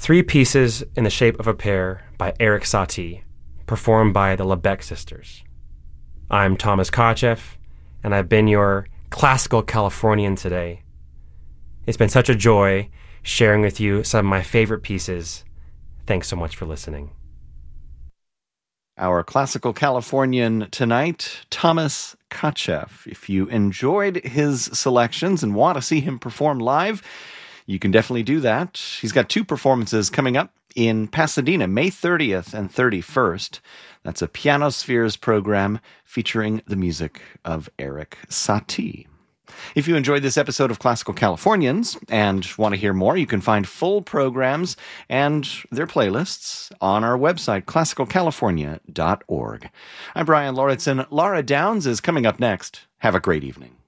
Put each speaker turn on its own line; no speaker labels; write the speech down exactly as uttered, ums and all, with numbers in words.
Three pieces in the shape of a pear by Erik Satie, performed by the Lebec Sisters. I'm Thomas Kotcheff, and I've been your classical Californian today. It's been such a joy sharing with you some of my favorite pieces. Thanks so much for listening.
Our classical Californian tonight, Thomas Kotcheff. If you enjoyed his selections and want to see him perform live, you can definitely do that. He's got two performances coming up in Pasadena, May thirtieth and thirty-first. That's a Pianospheres program featuring the music of Erik Satie. If you enjoyed this episode of Classical Californians and want to hear more, you can find full programs and their playlists on our website, classical california dot org. I'm Brian Lauritsen. Laura Downs is coming up next. Have a great evening.